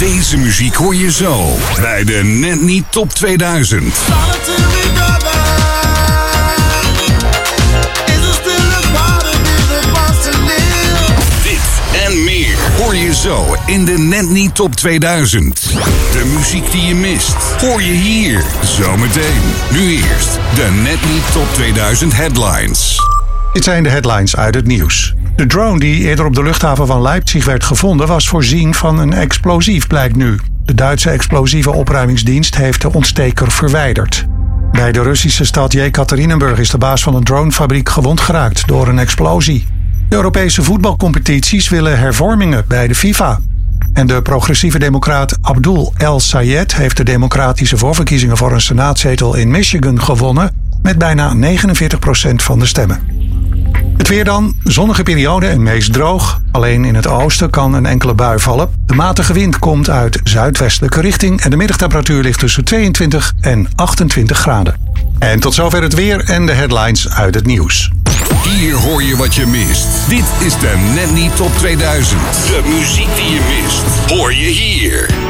Deze muziek hoor je zo bij de Net Niet Top 2000. En meer hoor je zo in de Net Niet Top 2000. De muziek die je mist, hoor je hier zometeen. Nu eerst de Net Niet Top 2000 headlines. Dit zijn de headlines uit het nieuws. De drone die eerder op de luchthaven van Leipzig werd gevonden was voorzien van een explosief, blijkt nu. De Duitse explosieve opruimingsdienst heeft de ontsteker verwijderd. Bij de Russische stad Jekaterinenburg is de baas van een dronefabriek gewond geraakt door een explosie. De Europese voetbalcompetities willen hervormingen bij de FIFA. En de progressieve democraat Abdul El Sayed heeft de democratische voorverkiezingen voor een senaatzetel in Michigan gewonnen met bijna 49% van de stemmen. Het weer dan, zonnige periode en meest droog. Alleen in het oosten kan een enkele bui vallen. De matige wind komt uit zuidwestelijke richting en de middagtemperatuur ligt tussen 22 en 28 graden. En tot zover het weer en de headlines uit het nieuws. Hier hoor je wat je mist. Dit is de Net Niet Top 2000. De muziek die je mist, hoor je hier.